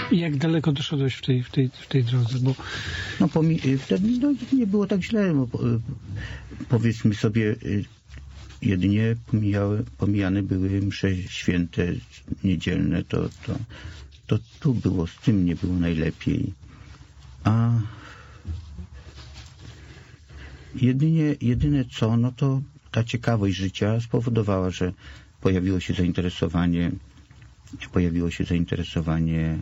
I jak daleko doszedłeś w tej drodze? Bo... No wtedy nie było tak źle. Bo, powiedzmy sobie, jedynie pomijane były msze święte, niedzielne. To tu było, z tym nie było najlepiej. A jedyne co, no to ta ciekawość życia spowodowała, że pojawiło się zainteresowanie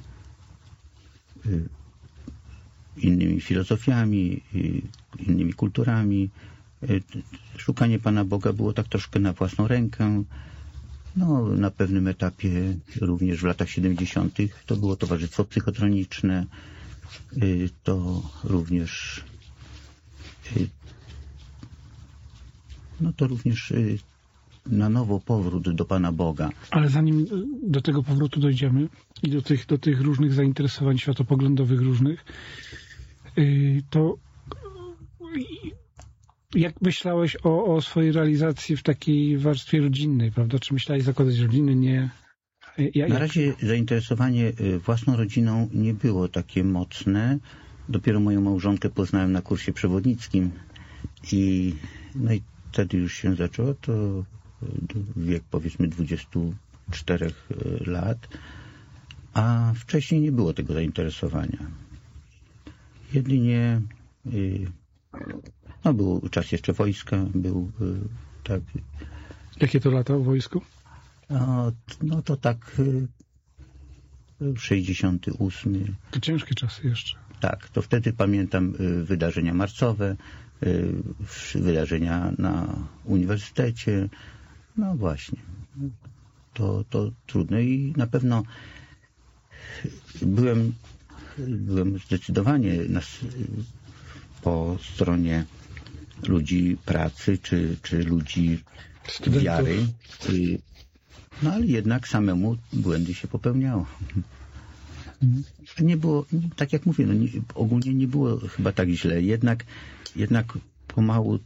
innymi filozofiami, innymi kulturami. Szukanie Pana Boga było tak troszkę na własną rękę. No, na pewnym etapie, również w latach 70. to było towarzystwo psychotroniczne. To również na nowo powrót do Pana Boga. Ale zanim do tego powrotu dojdziemy i do tych różnych zainteresowań światopoglądowych różnych, to jak myślałeś o swojej realizacji w takiej warstwie rodzinnej, prawda? Czy myślałeś zakładać rodziny? Nie. Na razie zainteresowanie własną rodziną nie było takie mocne. Dopiero moją małżonkę poznałem na kursie przewodnickim i wtedy już się zaczęło, to wiek powiedzmy 24 lat, a wcześniej nie było tego zainteresowania. Jedynie był czas jeszcze wojska, tak. Jakie to lata w wojsku? No to tak 68. To ciężkie czasy jeszcze. Tak, to wtedy pamiętam wydarzenia marcowe, wydarzenia na uniwersytecie. No właśnie, to trudne i na pewno byłem zdecydowanie po stronie ludzi pracy czy ludzi studentów, wiary. No ale jednak samemu błędy się popełniało. Nie było, tak jak mówię, ogólnie nie było chyba tak źle. Jednak pomału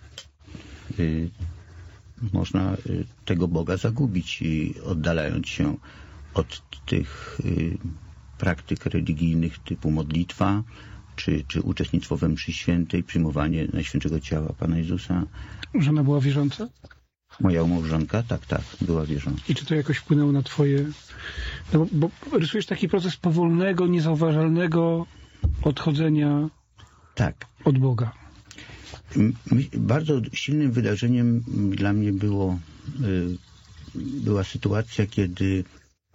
można tego Boga zagubić, oddalając się od tych praktyk religijnych typu modlitwa, czy uczestnictwo we mszy świętej, przyjmowanie Najświętszego Ciała Pana Jezusa. Żona była wierząca? Moja małżonka, tak, była wierząca. I czy to jakoś wpłynęło na twoje... No, bo rysujesz taki proces powolnego, niezauważalnego odchodzenia od Boga. Bardzo silnym wydarzeniem dla mnie była sytuacja, kiedy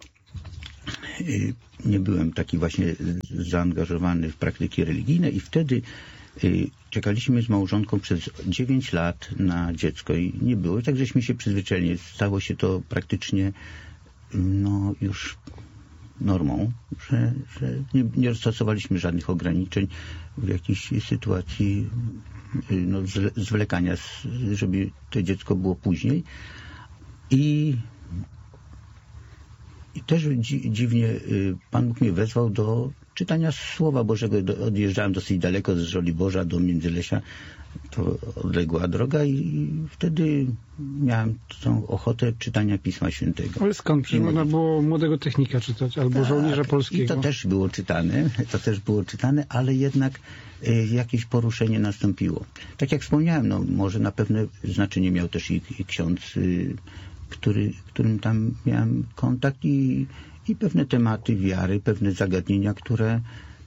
nie byłem taki właśnie zaangażowany w praktyki religijne i wtedy czekaliśmy z małżonką przez 9 lat na dziecko i nie było. Tak żeśmy się przyzwyczaili. Stało się to praktycznie już normą, że nie stosowaliśmy żadnych ograniczeń w jakiejś sytuacji zwlekania, żeby to dziecko było później. I też dziwnie Pan Bóg mnie wezwał do czytania Słowa Bożego. Odjeżdżałem dosyć daleko z Żoliborza do Międzylesia. To odległa droga i wtedy miałem tą ochotę czytania Pisma Świętego. Ale skąd? Przecież można było Młodego Technika czytać, albo Żołnierza Polskiego. I to też było czytane, ale jednak jakieś poruszenie nastąpiło. Tak jak wspomniałem, może na pewne znaczenie miał też i ksiądz, którym tam miałem kontakt i pewne tematy wiary, pewne zagadnienia, które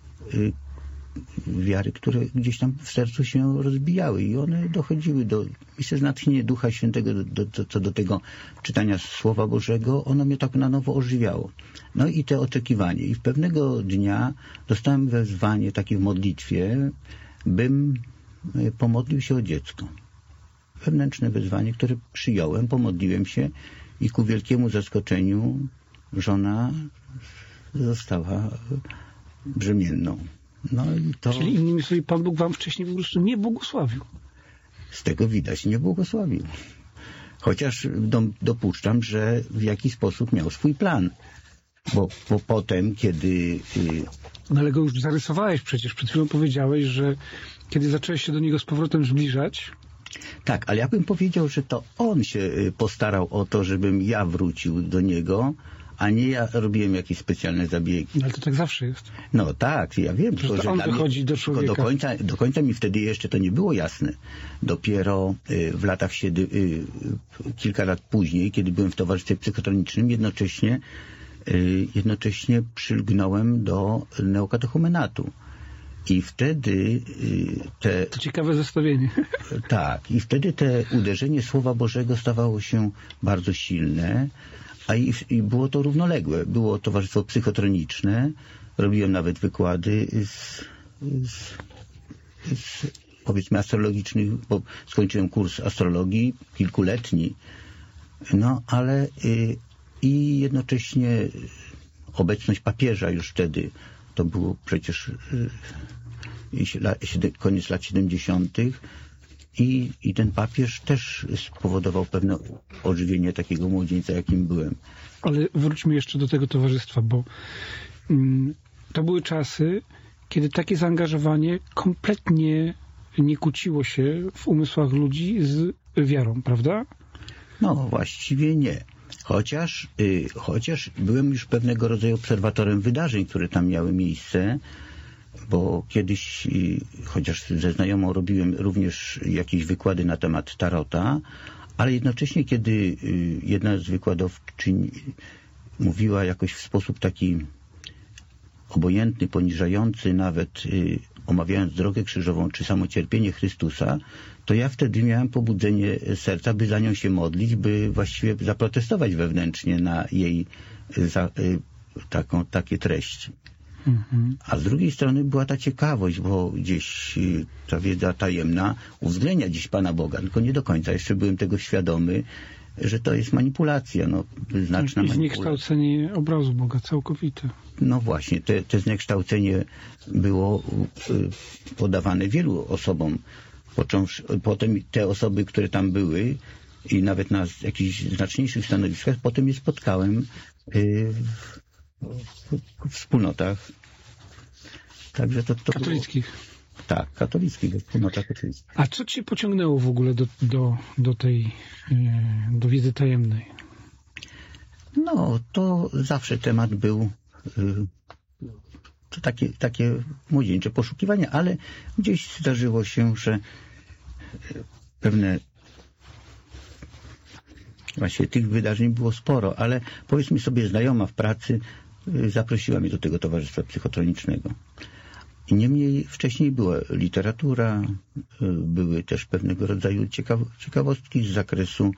gdzieś tam w sercu się rozbijały i one dochodziły myślę, że natchnienie Ducha Świętego co do tego czytania Słowa Bożego, ono mnie tak na nowo ożywiało. No i te oczekiwanie. I pewnego dnia dostałem wezwanie takie w modlitwie, bym pomodlił się o dziecko. Wewnętrzne wezwanie, które przyjąłem, pomodliłem się i ku wielkiemu zaskoczeniu żona została brzemienną. Czyli innymi słowy, Pan Bóg wam wcześniej po prostu nie błogosławił. Z tego widać, nie błogosławił. Chociaż dopuszczam, że w jakiś sposób miał swój plan. Bo potem, kiedy... No ale go już zarysowałeś przecież. Przed chwilą powiedziałeś, że kiedy zacząłeś się do niego z powrotem zbliżać... Tak, ale ja bym powiedział, że to on się postarał o to, żebym ja wrócił do niego, a nie ja robiłem jakieś specjalne zabiegi. Ale to tak zawsze jest. No tak, ja wiem. Tylko, że on dochodzi do człowieka. Do końca mi wtedy jeszcze to nie było jasne. Dopiero w latach kilka lat później, kiedy byłem w towarzystwie psychotronicznym, jednocześnie przylgnąłem do neokatechumenatu. I wtedy To ciekawe zestawienie. Tak, i wtedy te uderzenie Słowa Bożego stawało się bardzo silne, i było to równoległe. Było towarzystwo psychotroniczne, robiłem nawet wykłady z powiedzmy astrologicznych, bo skończyłem kurs astrologii kilkuletni, no ale i jednocześnie obecność papieża już wtedy, to było przecież koniec lat 70. I ten papież też spowodował pewne ożywienie takiego młodzieńca, jakim byłem. Ale wróćmy jeszcze do tego towarzystwa, bo to były czasy, kiedy takie zaangażowanie kompletnie nie kłóciło się w umysłach ludzi z wiarą, prawda? No, właściwie nie. Chociaż byłem już pewnego rodzaju obserwatorem wydarzeń, które tam miały miejsce, bo kiedyś, chociaż ze znajomą robiłem również jakieś wykłady na temat tarota, ale jednocześnie, kiedy jedna z wykładowczyń mówiła jakoś w sposób taki obojętny, poniżający, nawet omawiając drogę krzyżową czy samo cierpienie Chrystusa, to ja wtedy miałem pobudzenie serca, by za nią się modlić, by właściwie zaprotestować wewnętrznie na jej takie treści. A z drugiej strony była ta ciekawość, bo gdzieś ta wiedza tajemna uwzględnia dziś Pana Boga, tylko nie do końca jeszcze byłem tego świadomy, że to jest manipulacja, znaczna manipulacja. I zniekształcenie obrazu Boga całkowite. No właśnie, te zniekształcenie było podawane wielu osobom, potem te osoby, które tam były i nawet na jakichś znaczniejszych stanowiskach, potem je spotkałem w wspólnotach. Także to katolickich. Było, tak, katolickich, wspólnotach katolickich. A co cię pociągnęło w ogóle do wiedzy tajemnej? No, to zawsze temat był to takie młodzieńcze poszukiwanie, ale gdzieś zdarzyło się, że pewne właśnie tych wydarzeń było sporo, ale powiedzmy sobie znajoma w pracy zaprosiła mnie do tego towarzystwa psychotronicznego. Niemniej wcześniej była literatura, były też pewnego rodzaju ciekawostki z zakresu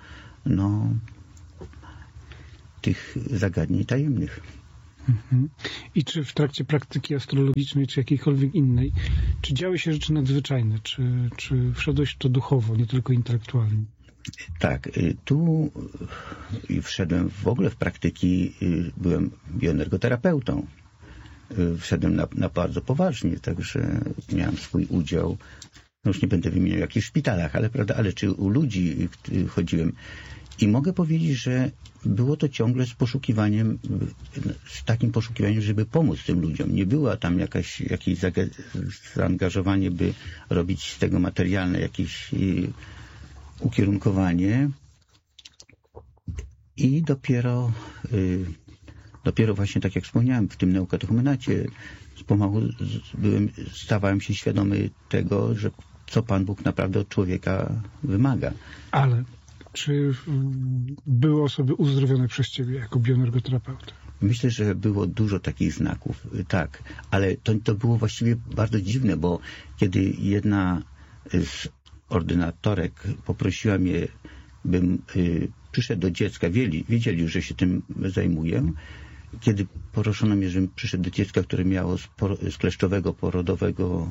tych zagadnień tajemnych. I czy w trakcie praktyki astrologicznej, czy jakiejkolwiek innej, czy działy się rzeczy nadzwyczajne, czy wszedłeś w to duchowo, nie tylko intelektualnie? Tak, tu wszedłem w ogóle w praktyki, byłem bioenergoterapeutą. Wszedłem na bardzo poważnie, także miałem swój udział, już nie będę wymieniał jakich szpitalach, ale czy u ludzi chodziłem. I mogę powiedzieć, że było to ciągle z takim poszukiwaniem, żeby pomóc tym ludziom. Nie było tam jakieś zaangażowanie, by robić z tego materialne jakieś ukierunkowanie. I dopiero właśnie, tak jak wspomniałem, w tym neokatechumenacie pomału stawałem się świadomy tego, że co Pan Bóg naprawdę od człowieka wymaga. Ale czy były osoby uzdrowione przez ciebie jako bioenergoterapeuta? Myślę, że było dużo takich znaków, tak. Ale to było właściwie bardzo dziwne, bo kiedy jedna z ordynatorek poprosiła mnie, bym przyszedł do dziecka, wiedzieli już, że się tym zajmuję, kiedy proszono mnie, żebym przyszedł do dziecka, które miało z kleszczowego porodowego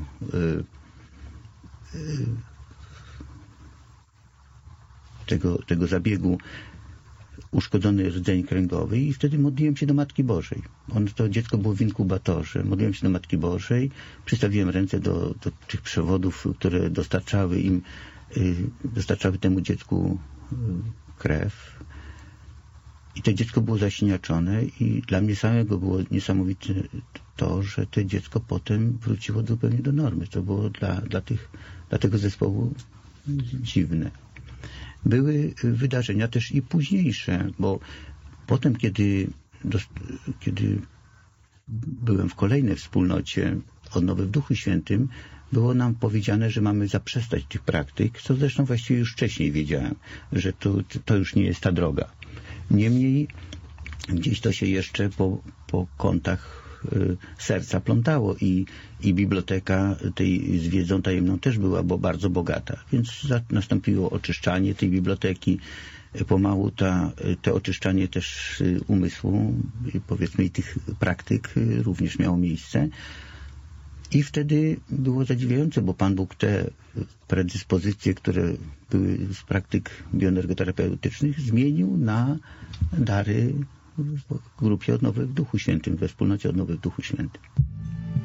tego zabiegu uszkodzony rdzeń kręgowy, i wtedy modliłem się do Matki Bożej. To dziecko było w inkubatorze. Modliłem się do Matki Bożej, przystawiłem ręce do tych przewodów, które dostarczały temu dziecku krew. I to dziecko było zasiniaczone i dla mnie samego było niesamowite to, że to dziecko potem wróciło zupełnie do normy. To było dla tego zespołu dziwne. Były wydarzenia też i późniejsze, bo potem, kiedy kiedy byłem w kolejnej wspólnocie Odnowy w Duchu Świętym, było nam powiedziane, że mamy zaprzestać tych praktyk, co zresztą właściwie już wcześniej wiedziałem, że to już nie jest ta droga. Niemniej gdzieś to się jeszcze po kątach serca plątało i biblioteka tej z wiedzą tajemną też była bardzo bogata, więc nastąpiło oczyszczanie tej biblioteki. Pomału to oczyszczanie też umysłu, powiedzmy, i tych praktyk również miało miejsce. I wtedy było zadziwiające, bo Pan Bóg te predyspozycje, które były z praktyk bioenergoterapeutycznych, zmienił na dary w grupie Odnowy w Duchu Świętym, we wspólnocie Odnowy w Duchu Świętym.